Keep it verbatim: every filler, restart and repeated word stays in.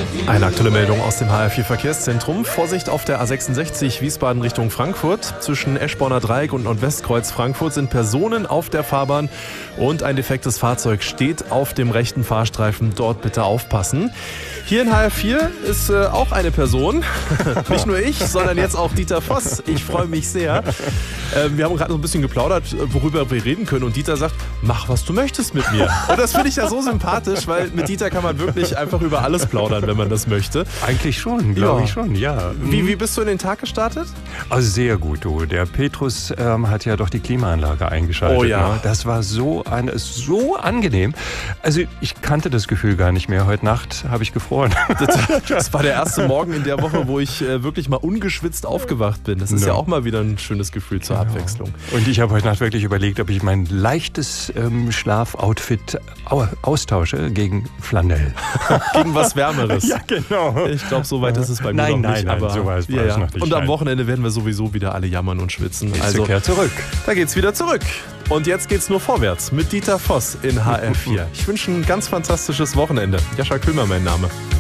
Eine aktuelle Meldung aus dem H R vier Verkehrszentrum. Vorsicht auf der A sechsundsechzig Wiesbaden Richtung Frankfurt. Zwischen Eschborner Dreieck und Nordwestkreuz Frankfurt sind Personen auf der Fahrbahn und ein defektes Fahrzeug steht auf dem rechten Fahrstreifen. Dort bitte aufpassen. Hier in H R vier ist äh, auch eine Person. Nicht nur ich, sondern jetzt auch Dieter Voss. Ich freue mich sehr. Ähm, wir haben gerade so ein bisschen geplaudert, worüber wir reden können. Und Dieter sagt, mach, was du möchtest mit mir. Und das finde ich ja so sympathisch, weil mit Dieter kann man wirklich einfach über alles plaudern, wenn man das möchte. Eigentlich schon, glaube Ja. ich schon, ja. Wie, wie bist du in den Tag gestartet? Also sehr gut, du. Der Petrus ähm, hat ja doch die Klimaanlage eingeschaltet. Oh ja. Ne? Das war so, ein, so angenehm. Also ich kannte das Gefühl gar nicht mehr. Heute Nacht habe ich gefroren. Das, das war der erste Morgen in der Woche, wo ich äh, wirklich mal ungeschwitzt aufgewacht bin. Das ist Ja. ja auch mal wieder ein schönes Gefühl zur Abwechslung. Und ich habe heute Nacht wirklich überlegt, ob ich mein leichtes ähm, Schlafoutfit au austausche gegen Flanell. Gegen was Wärmeres. Ja, genau. Ich glaube, so weit ist es bei mir Nein, noch nicht. nein, nein, aber so weit war ja, es ja. noch nicht, Und am nein. Wochenende werden wir sowieso wieder alle jammern und schwitzen. Also Also kehr zurück. da geht's wieder zurück. Und jetzt geht's nur vorwärts mit Dieter Voss in H R vier. Ich wünsche ein ganz fantastisches Wochenende. Jascha Köhmer mein Name.